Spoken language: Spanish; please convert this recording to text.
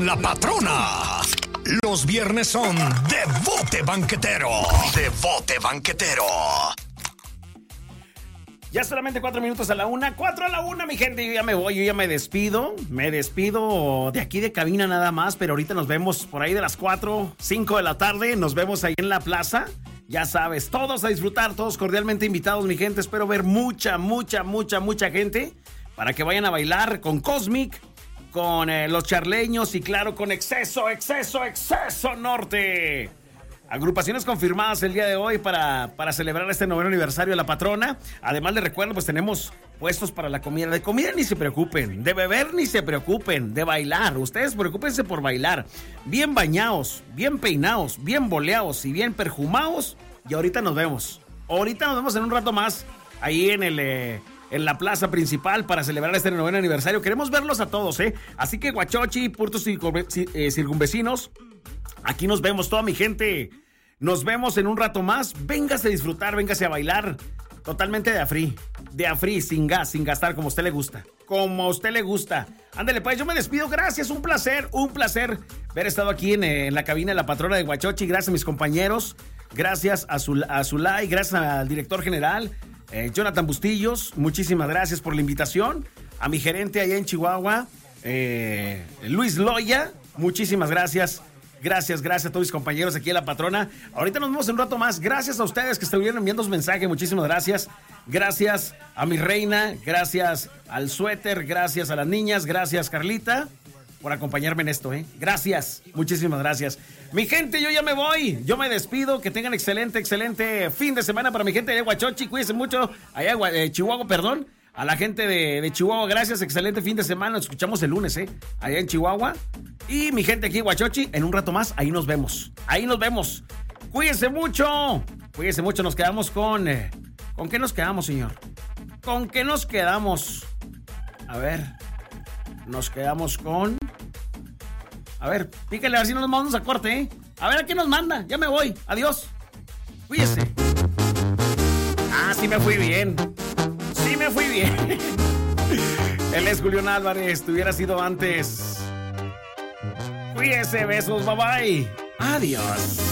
La Patrona. Los viernes son de Bote Banquetero. De Bote Banquetero. Ya solamente 4 minutos a la 1. 4 a la 1, mi gente. Yo ya me voy, yo ya me despido. Me despido de aquí de cabina nada más. Pero ahorita nos vemos por ahí de las 4, 5 de la tarde. Nos vemos ahí en la plaza. Ya sabes, todos a disfrutar, todos cordialmente invitados, mi gente. Espero ver mucha gente para que vayan a bailar con Cosmic, con los charleños y claro, con Exceso Norte. Agrupaciones confirmadas el día de hoy para celebrar este 9º aniversario de La Patrona. Además, les recuerdo, pues tenemos puestos para la comida. De comida ni se preocupen, de beber ni se preocupen, de bailar. Ustedes preocúpense por bailar. Bien bañados, bien peinados, bien boleados y bien perfumados. Y ahorita nos vemos. Ahorita nos vemos en un rato más ahí en la plaza principal para celebrar este 9º aniversario. Queremos verlos a todos, ¿eh? Así que Huachochi, puertos circunvecinos, aquí nos vemos, toda mi gente. Nos vemos en un rato más. Véngase a disfrutar, véngase a bailar. Totalmente de a free, sin gas, sin gastar, como a usted le gusta. Como a usted le gusta. Ándale, pues, yo me despido. Gracias, un placer haber estado aquí en la cabina de La Patrona de Huachochi. Gracias a mis compañeros. Gracias a Zulay, gracias al director general, Jonathan Bustillos. Muchísimas gracias por la invitación. A mi gerente allá en Chihuahua, Luis Loya. Muchísimas gracias. Gracias a todos mis compañeros aquí en La Patrona. Ahorita nos vemos en un rato más. Gracias a ustedes que estuvieron enviando su mensaje. Muchísimas gracias. Gracias a mi reina. Gracias al suéter. Gracias a las niñas. Gracias, Carlita, por acompañarme en esto, ¿eh? Gracias. Muchísimas gracias. Mi gente, yo ya me voy. Yo me despido. Que tengan excelente fin de semana para mi gente de Huachochi. Cuídense mucho. Allá Chihuahua, perdón. A la gente de Chihuahua, gracias. Excelente fin de semana. Nos escuchamos el lunes, allá en Chihuahua. Y mi gente aquí en Huachochi, en un rato más, ahí nos vemos. Cuídense mucho. Nos quedamos con... ¿Con qué nos quedamos, señor? ¿Con qué nos quedamos? A ver. Nos quedamos con... A ver, píquele a ver si nos mandamos a corte, ¿eh? A ver a qué nos manda. Ya me voy. Adiós. Cuídese. Ah, sí me fui bien. Él es Julián Álvarez. Tú hubieras sido antes. Cuídese, besos, bye bye. Adiós.